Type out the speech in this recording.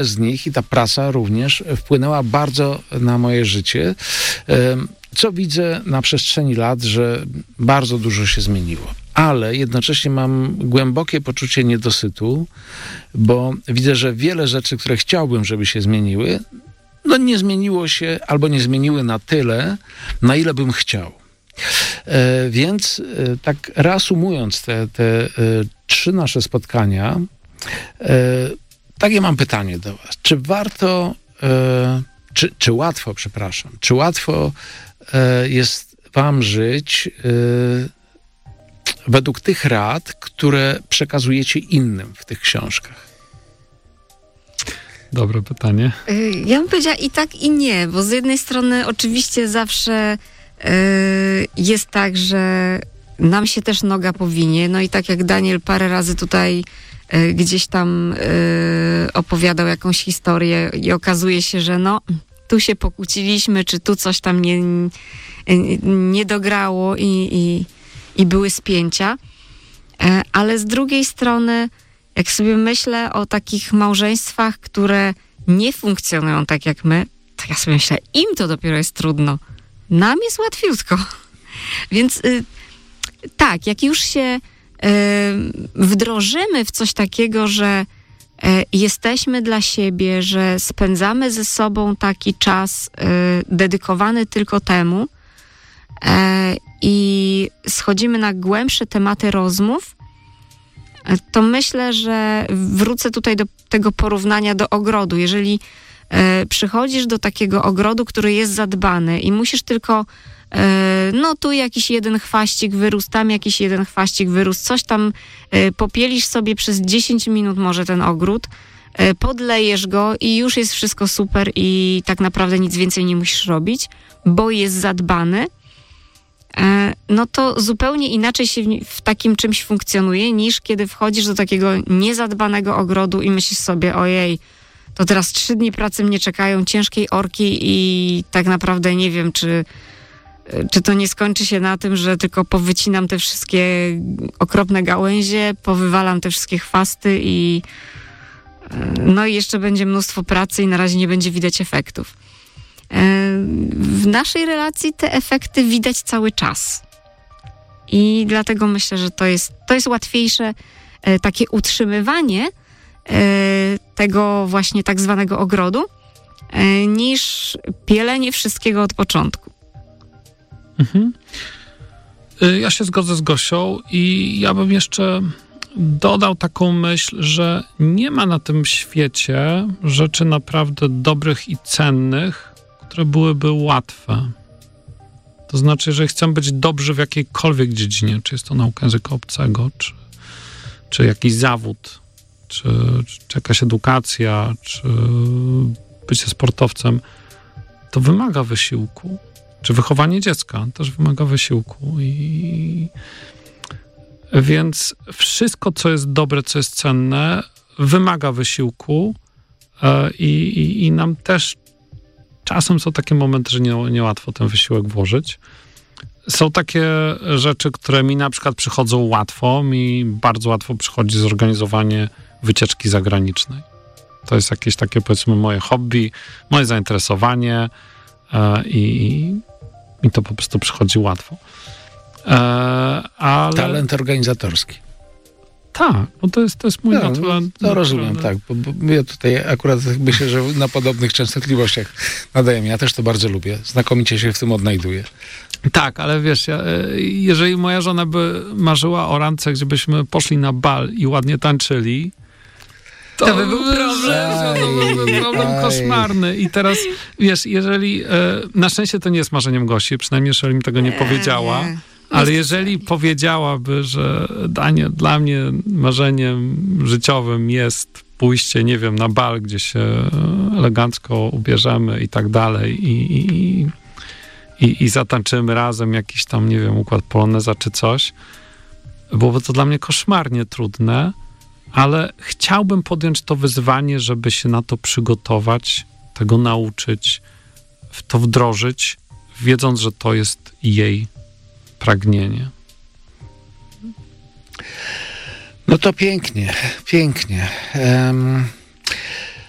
z nich i ta praca również wpłynęła bardzo na moje życie, co widzę na przestrzeni lat, że bardzo dużo się zmieniło. Ale jednocześnie mam głębokie poczucie niedosytu, bo widzę, że wiele rzeczy, które chciałbym, żeby się zmieniły, no nie zmieniło się albo nie zmieniły na tyle, na ile bym chciał. Więc tak reasumując te 3 nasze spotkania, takie mam pytanie do was. Czy warto, czy łatwo, przepraszam, czy łatwo jest wam żyć według tych rad, które przekazujecie innym w tych książkach? Dobre pytanie. Ja bym powiedziała i tak, i nie, bo z jednej strony oczywiście zawsze jest tak, że nam się też noga powinie, no i tak jak Daniel parę razy tutaj gdzieś tam opowiadał jakąś historię i okazuje się, że no, tu się pokłóciliśmy, czy tu coś tam nie dograło i były spięcia. Ale z drugiej strony, jak sobie myślę o takich małżeństwach, które nie funkcjonują tak jak my, to ja sobie myślę, im to dopiero jest trudno. Nam jest łatwiutko. Więc tak, jak już się wdrożymy w coś takiego, że jesteśmy dla siebie, że spędzamy ze sobą taki czas dedykowany tylko temu i schodzimy na głębsze tematy rozmów, to myślę, że wrócę tutaj do tego porównania do ogrodu. Jeżeli przychodzisz do takiego ogrodu, który jest zadbany i musisz tylko no tu jakiś jeden chwaścik wyrósł, tam jakiś jeden chwaścik wyrósł, coś tam popielisz sobie przez 10 minut może ten ogród, podlejesz go i już jest wszystko super i tak naprawdę nic więcej nie musisz robić, bo jest zadbany, no to zupełnie inaczej się w takim czymś funkcjonuje, niż kiedy wchodzisz do takiego niezadbanego ogrodu i myślisz sobie, ojej, to teraz 3 dni pracy mnie czekają, ciężkiej orki i tak naprawdę nie wiem, czy to nie skończy się na tym, że tylko powycinam te wszystkie okropne gałęzie, powywalam te wszystkie chwasty i no i jeszcze będzie mnóstwo pracy i na razie nie będzie widać efektów. W naszej relacji te efekty widać cały czas. I dlatego myślę, że to jest łatwiejsze takie utrzymywanie tego właśnie tak zwanego ogrodu, niż pielenie wszystkiego od początku. Mhm. Ja się zgodzę z Gosią i ja bym jeszcze dodał taką myśl, że nie ma na tym świecie rzeczy naprawdę dobrych i cennych, które byłyby łatwe. To znaczy, jeżeli chcemy być dobrzy w jakiejkolwiek dziedzinie, czy jest to nauka języka obcego, czy jakiś zawód, czy jakaś edukacja, czy bycie sportowcem, to wymaga wysiłku. Czy wychowanie dziecka też wymaga wysiłku. Więc wszystko, co jest dobre, co jest cenne, wymaga wysiłku i nam też czasem są takie momenty, że niełatwo ten wysiłek włożyć. Są takie rzeczy, które mi na przykład przychodzą łatwo. Mi bardzo łatwo przychodzi zorganizowanie wycieczki zagranicznej. To jest jakieś takie, powiedzmy, moje hobby, moje zainteresowanie i to po prostu przychodzi łatwo. Ale... Talent organizatorski. Tak, bo to jest mój naturalny... To rozumiem, tak. Bo ja tutaj akurat myślę, że na podobnych częstotliwościach nadajemy. Ja też to bardzo lubię. Znakomicie się w tym odnajduję. Tak, ale wiesz, jeżeli moja żona by marzyła o randce, gdzie byśmy poszli na bal i ładnie tańczyli, to by był problem koszmarny. I teraz, wiesz, jeżeli... na szczęście to nie jest marzeniem Gosi, przynajmniej jeżeli mi tego nie powiedziała. Ale jeżeli powiedziałaby, że Daniel, dla mnie marzeniem życiowym jest pójście, nie wiem, na bal, gdzie się elegancko ubierzemy i tak dalej i zatańczymy razem jakiś tam, nie wiem, układ poloneza czy coś, byłoby to dla mnie koszmarnie trudne, ale chciałbym podjąć to wyzwanie, żeby się na to przygotować, tego nauczyć, w to wdrożyć, wiedząc, że to jest jej pragnienie. No to pięknie, pięknie.